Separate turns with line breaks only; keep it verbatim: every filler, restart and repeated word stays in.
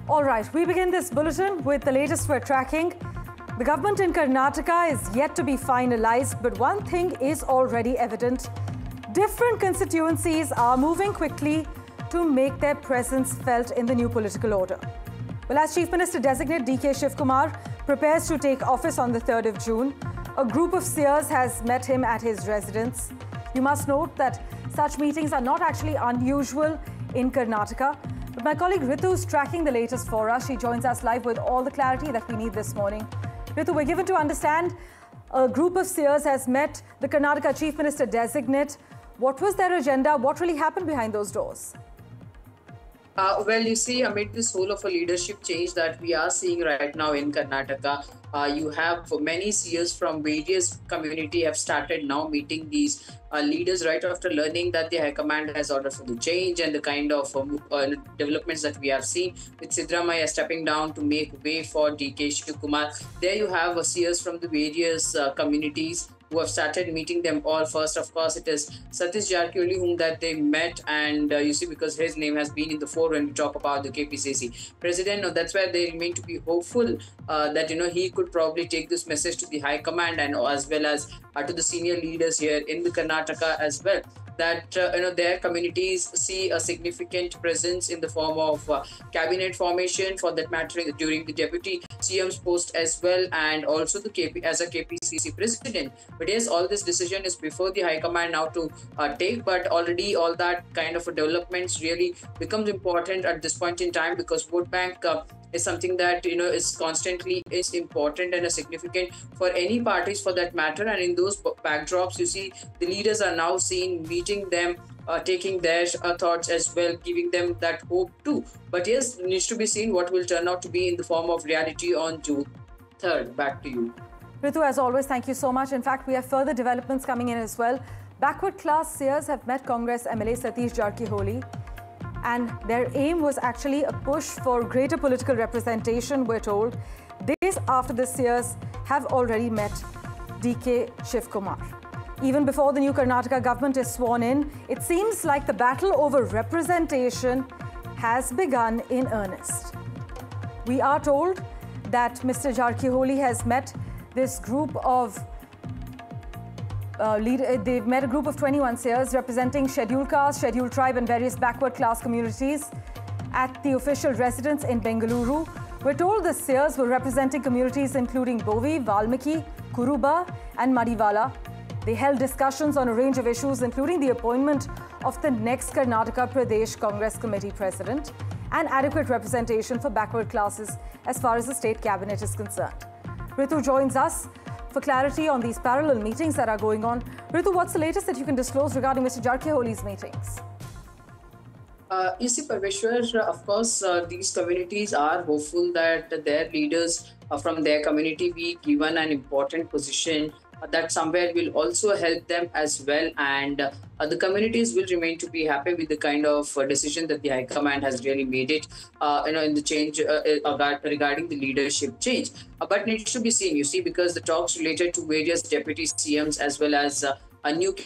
All right, we begin this bulletin with the latest we're tracking. The government in Karnataka is yet to be finalized, but one thing is already evident. Different constituencies are moving quickly to make their presence felt in the new political order. Well, as Chief Minister-designate D K Shivkumar prepares to take office on the third of June, a group of seers has met him at his residence. You must note that such meetings are not actually unusual in Karnataka. But my colleague Ritu is tracking the latest for us. She joins us live with all the clarity that we need this morning. Ritu, we're given to understand a group of seers has met the Karnataka Chief Minister-designate. What was their agenda? What really happened behind those doors?
Uh, well, you see, amid this whole of a leadership change that we are seeing right now in Karnataka, uh, you have many seers from various community have started now meeting these uh, leaders right after learning that the High Command has ordered for the change and the kind of um, uh, developments that we have seen with Siddaramaiah stepping down to make way for D K Shivkumar. There you have uh, seers from the various uh, communities who have started meeting them all. First, of course, it is Satish Jarkioli whom that they met, and uh, you see, because his name has been in the fore when we talk about the K P C C president. No, that's why they remain to be hopeful uh, that you know he could probably take this message to the High Command and as well as uh, to the senior leaders here in the Karnataka as well. That uh, you know their communities see a significant presence in the form of uh, cabinet formation, for that matter, during the deputy C M's post as well, and also the K P as a K P C C president. But yes, all this decision is before the High Command now to uh, take. But already all that kind of a developments really becomes important at this point in time, because vote bank uh, is something that you know is constantly is important and a significant for any parties for that matter. And in those backdrops, you see the leaders are now seen meeting them, uh, taking their uh, thoughts as well, giving them that hope too. But yes, it needs to be seen what will turn out to be in the form of reality on June third. Back to you.
Ritu, as always, thank you so much. In fact, we have further developments coming in as well. Backward class seers have met Congress M L A Satish Jarkioli, and their aim was actually a push for greater political representation, we're told. Days after the seers have already met D K Shivkumar. Even before the new Karnataka government is sworn in, it seems like the battle over representation has begun in earnest. We are told that Mister Jarkioli has met this group of Uh, lead, uh, they've met a group of twenty-one seers representing scheduled caste, scheduled tribe and various backward class communities at the official residence in Bengaluru. We're told the seers were representing communities including Bovi, Valmiki, Kuruba and Madiwala. They held discussions on a range of issues, including the appointment of the next Karnataka Pradesh Congress Committee president and adequate representation for backward classes as far as the state cabinet is concerned. Ritu joins us for clarity on these parallel meetings that are going on. Ritu, what's the latest that you can disclose regarding Mister Jarkioli's meetings?
Uh, you see, Parveshwar, of course, uh, these communities are hopeful that their leaders uh, from their community be given an important position uh, that somewhere will also help them as well. And uh, the communities will remain to be happy with the kind of uh, decision that the High Command has really made it, uh, you know, in the change uh, uh, regarding the leadership change. Uh, but needs to be seen, you see, because the talks related to various deputy C Ms as well as uh, a new